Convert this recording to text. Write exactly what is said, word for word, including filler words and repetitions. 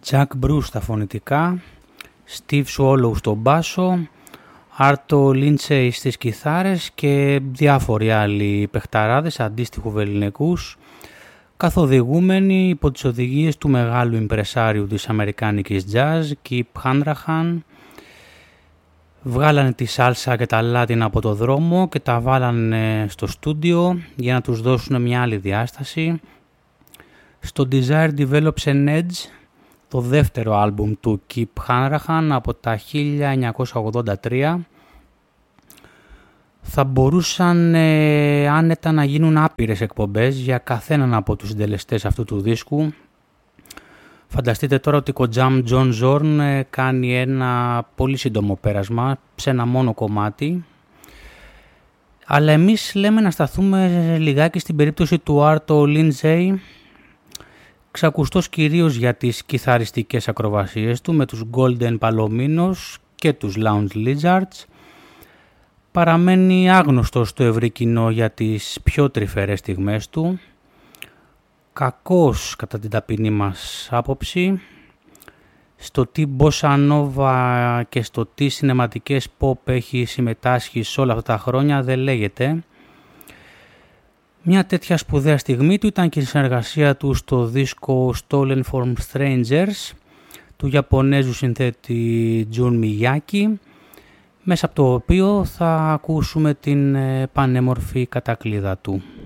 Jack Bruce στα φωνητικά, Steve Swallow στο μπάσο, Άρτο Lindsay στις κιθάρες και διάφοροι άλλοι παιχταράδες αντίστοιχου ελληνικούς, καθοδηγούμενοι υπό τις οδηγίες του μεγάλου ιμπρεσάριου της αμερικάνικης jazz, Kip Hanrahan. Βγάλανε τη σάλσα και τα λάτινα από το δρόμο και τα βάλανε στο στούντιο για να τους δώσουν μια άλλη διάσταση. Στο Desire Develops an Edge, το δεύτερο άλμπουμ του Kip Hanrahan από τα χίλια εννιακόσια ογδόντα τρία, θα μπορούσαν ε, άνετα να γίνουν άπειρες εκπομπές για καθέναν από τους συντελεστές αυτού του δίσκου. Φανταστείτε τώρα ότι ο Jam John Zorn ε, κάνει ένα πολύ σύντομο πέρασμα σε ένα μόνο κομμάτι. Αλλά εμείς λέμε να σταθούμε λιγάκι στην περίπτωση του Άρτο Lindsay, ξακουστός κυρίως για τις κιθαριστικές ακροβασίες του με τους Golden Palominos και τους Lounge Lizards. Παραμένει άγνωστος στο ευρύ κοινό για τις πιο τρυφερές στιγμές του. Κακός κατά την ταπεινή μας άποψη. Στο τι bossa nova και στο τι σινεματικές pop έχει συμμετάσχει σε όλα αυτά τα χρόνια δεν λέγεται. Μια τέτοια σπουδαία στιγμή του ήταν και η συνεργασία του στο δίσκο Stolen from Strangers του Ιαπωνέζου συνθέτη Jun Miyake, μέσα από το οποίο θα ακούσουμε την πανέμορφη κατακλείδα του.